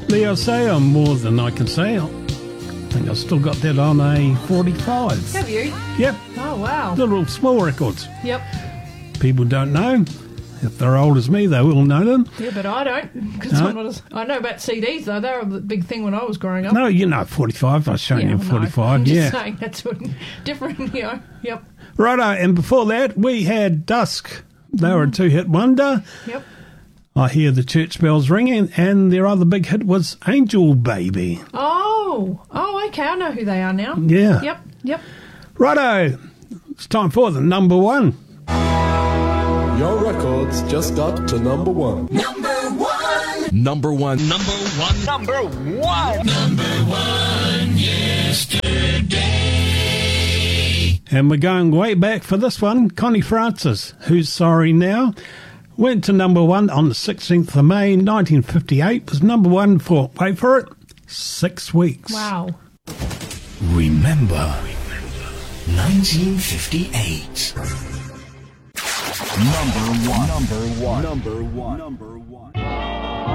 Leo say I'm more than I can say. I think I've still got that on a 45. Have you? Yep. Oh, wow. Little small records. Yep. People don't know. If they're old as me, they will know them. Yeah, but I don't. Because No. I know about CDs, though. They were a big thing when I was growing up. No, you know 45. I've shown you I know. 45. I'm just Yeah. saying that's different, you know. Yep. Righto, and before that, we had Dusk. They were a two-hit wonder. Yep. I hear the church bells ringing, and their other big hit was Angel Baby. Oh, okay. I know who they are now. Yeah. Yep. Righto, it's time for the number one. Your records just got to number one. Number one. Number one. Number one. Number one. Number one yesterday. And we're going way back for this one. Connie Francis, Who's Sorry Now, went to number one on the 16th of May 1958. Was number one for, wait for it, 6 weeks. Wow. Remember 1958. Number one. Number one. Number one. Number one.